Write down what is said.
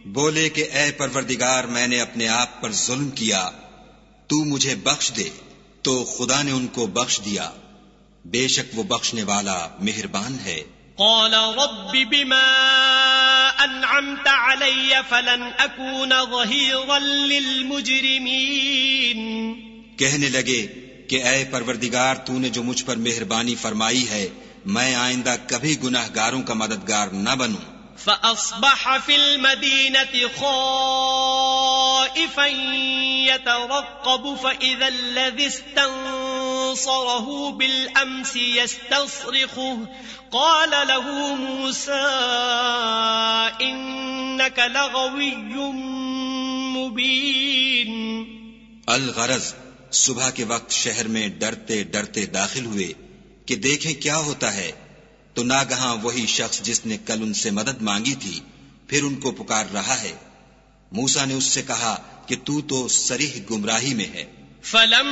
بولے کہ اے پروردگار میں نے اپنے آپ پر ظلم کیا، تو مجھے بخش دے، تو خدا نے ان کو بخش دیا، بے شک وہ بخشنے والا مہربان ہے۔ قال رب بما انعمت علی فلن اکون ظہیرا للمجرمین، کہنے لگے کہ اے پروردگار تو نے جو مجھ پر مہربانی فرمائی ہے، میں آئندہ کبھی گناہگاروں کا مددگار نہ بنوں۔ فأصبح في المدينة خائفا يترقب فإذا الذي استنصره بالأمس يستصرخه قال له موسى إنك لغوي مبين۔ الغرض صبح کے وقت شہر میں ڈرتے ڈرتے داخل ہوئے کہ دیکھیں کیا ہوتا ہے، تو ناگہاں وہی شخص جس نے کل ان سے مدد مانگی تھی پھر ان کو پکار رہا ہے۔ موسیٰ نے اس سے کہا کہ تو صریح گمراہی میں ہے۔